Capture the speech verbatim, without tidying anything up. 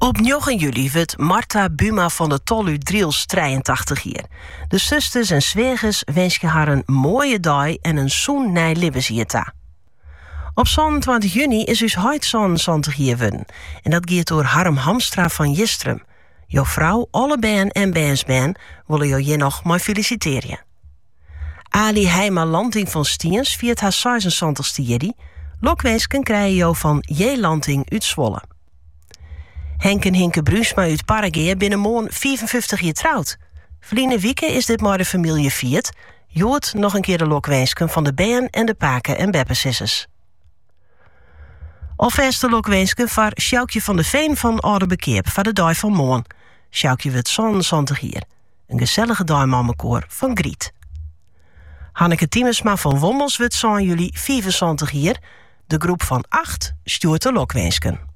Op negen juli wordt Marta Buma van de Tollu Driels drieëntachtig jaar. De zusters en zwegers wensen haar een mooie dag en een zoen naar Libbesjeta. Op zevenentwintig juni is dus huid zevenentwintig jaar worden. En dat gaat door Harm Hamstra van Jistrum. Jouw vrouw, alle ben en bensben willen jou je nog maar feliciteren. Ali Heima Lanting van Stiens viert haar zesenzeventigste jedi. Lokwensken krijgen jou van J. Lanting uit Zwolle. Henk en Hinke Bruusma uit Parageer binnen moon vierenvijftig jaar trouwd. Verleden Wieke is dit maar de familie viert. Joort nog een keer de lokwensken van de Ben en de Paken en Beppesissers. Alvast de lokwensken voor Sjoukje van de Veen van Oude Bekeerp voor de dag van moon. Sjoukje wordt zevenentwintig jaar. Een gezellige dagmammenkoor van Griet. Hanneke Tiemensma van Wommels wordt zo'n juli vierenzeventig jaar. De groep van acht stuurt de lokwensken.